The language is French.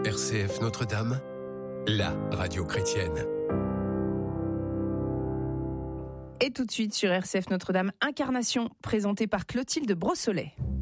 RCF Notre-Dame, la radio chrétienne. Et tout de suite sur RCF Notre-Dame, Incarnation, présentée par Clotilde Brossolet.